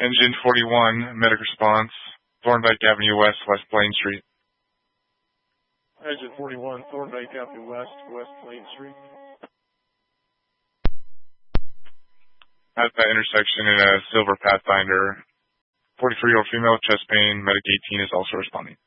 Engine 41, medic response, Thorndike Avenue West, West Plain Street. Engine 41, Thorndike Avenue West, West Plain Street. At that intersection in a silver Pathfinder, 43-year-old female, chest pain, medic 18 is also responding.